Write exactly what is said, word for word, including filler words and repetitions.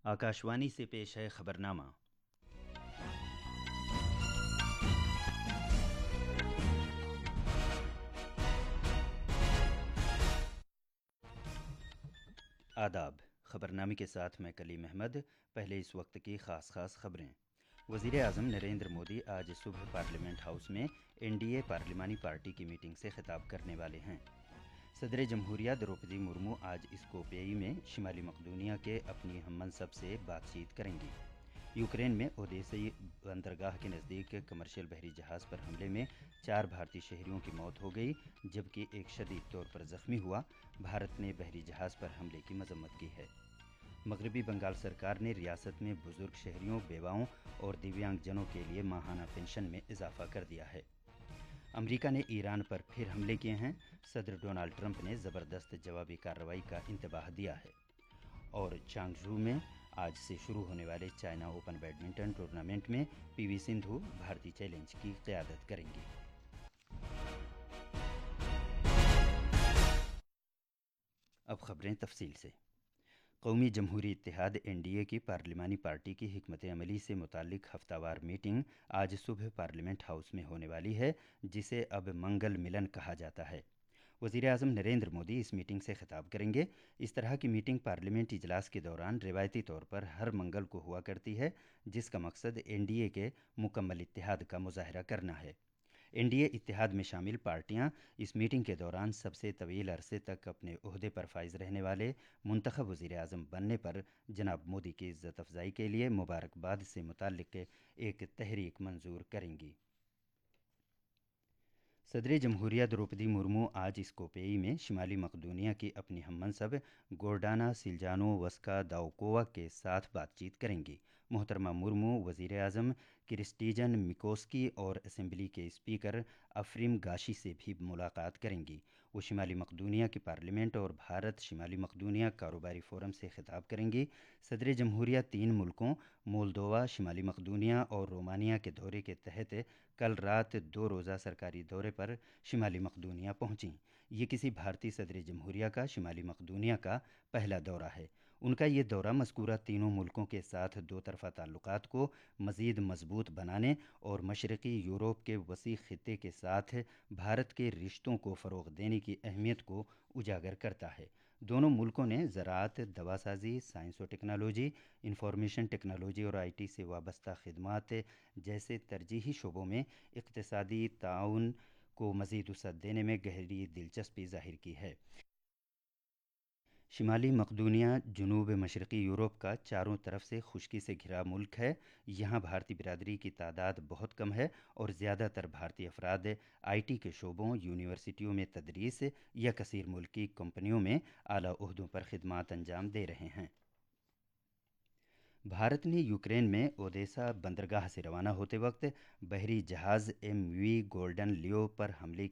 आकाशवाणी से पेश है खबरनामा। आदाब। खबरनामे के साथ मैं कलीम अहमद। पहले इस वक्त की ख़ास ख़ास खबरें। वज़ीर आज़म नरेंद्र मोदी आज सुबह पार्लियामेंट हाउस में एन डी ए पार्लिमानी पार्टी की मीटिंग से खिताब करने वाले हैं। सदर जमहूरिया द्रौपदी मुर्मू आज स्कोपियाई में शिमाली मकदूनिया के अपनी हम मनसब से बातचीत करेंगी। यूक्रेन में ओदेसा बंदरगाह के नज़दीक कमर्शियल बहरी जहाज़ पर हमले में चार भारतीय शहरियों की मौत हो गई, जबकि एक शदीद तौर पर ज़ख्मी हुआ। भारत ने बहरी जहाज़ पर हमले की मजम्मत की है। मगरबी बंगाल सरकार ने रियासत में बुजुर्ग शहरियों, बेवाओं और दिव्यांगजनों के लिए माहाना पेंशन में इजाफा कर दिया है। अमेरिका ने ईरान पर फिर हमले किए हैं। सदर डोनाल्ड ट्रंप ने ज़बरदस्त जवाबी कार्रवाई का इंतबाह दिया है। और चांगझू में आज से शुरू होने वाले चाइना ओपन बैडमिंटन टूर्नामेंट में पी वी सिंधु भारतीय चैलेंज की क़यादत करेंगी। अब खबरें तफसील से। कौमी जमहूरी इत्तेहाद एन डी ए की पार्लिमानी पार्टी की हिकमत अमली से मुतालिक हफ्तावार मीटिंग आज सुबह पार्लियामेंट हाउस में होने वाली है, जिसे अब मंगल मिलन कहा जाता है। वज़ीर आज़म नरेंद्र मोदी इस मीटिंग से खिताब करेंगे। इस तरह की मीटिंग पार्लियामेंट इजलास के दौरान रिवायती तौर पर हर मंगल को हुआ करती है, जिसका मकसद एन डी ए के मुकम्मल इत्तेहाद का मुजाहरा करना है। एन डी ए इत्तेहाद में शामिल पार्टियां इस मीटिंग के दौरान सबसे तवील अरसे तक अपने ओहदे पर फाइज रहने वाले मुंतखब वज़ीर आज़म बनने पर जनाब मोदी की इज़्ज़त अफजाई के लिए मुबारकबाद से मुताल्लिक़ एक तहरीक मंजूर करेंगी। सदर जमहूरिया द्रौपदी मुर्मू आज स्कोपियाई में शिमाली मकदूनिया की अपनी हम मनसब गोर्डाना सिल्जानो वस्का दाउकोवा के साथ बातचीत करेंगी। मोहतरमा मुर्मू वज़ीर आज़म क्रिस्टीजन मिकोस्की और असम्बली के स्पीकर अफरीम गाशी से भी मुलाकात करेंगी। वो शिमाली मकदूनिया की पार्लियामेंट और भारत शिमाली मकदूनिया कारोबारी फोरम से खिताब करेंगी। सदर जमहूरिया तीन मुल्कों मोल्दोवा, शिमाली मकदूनिया और रोमानिया के दौरे के तहत कल रात दो रोज़ा सरकारी दौरे पर शिमाली मकदूनिया पहुंची। ये किसी भारतीय सदर जमहूरिया का शिमाली मकदूनिया का पहला दौरा है। उनका ये दौरा मज़कूरा तीनों मुल्कों के साथ दो तरफ़ा ताल्लुकात को मज़ीद मजबूत बनाने और मशरक़ी यूरोप के वसी खित्ते के साथ भारत के रिश्तों को फ़रोग़ देने की अहमियत को उजागर करता है। दोनों मुल्कों ने ज़राअत, दवासाजी, साइंस और टेक्नोलॉजी, इंफॉर्मेशन टेक्नोलॉजी और आई टी से वाबस्ता खिदमात जैसे तरजीही शोबों में इक़्तिसादी ताउन को मज़ीद वसअत देने में गहरी दिलचस्पी ज़ाहिर की है। शिमाली मकदूनिया जनूब मशरक़ी यूरोप का चारों तरफ से खुश्की से घिरा मुल्क है। यहाँ भारतीय बिरादरी की तादाद बहुत कम है और ज़्यादातर भारतीय अफराद आई टी के शोबों, यूनिवर्सिटियों में तदरीस या कसीर मुल्की कंपनियों में आला ओहदों पर खिदमात अंजाम दे रहे हैं। भारत ने यूक्रेन में ओदेसा बंदरगाह से रवाना होते वक्त बहरी जहाज़ एम वी गोल्डन लियो पर हमले